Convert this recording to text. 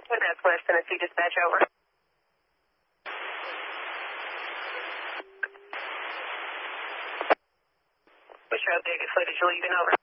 That's West Tennessee Dispatch, over. Which road did you leaving, over?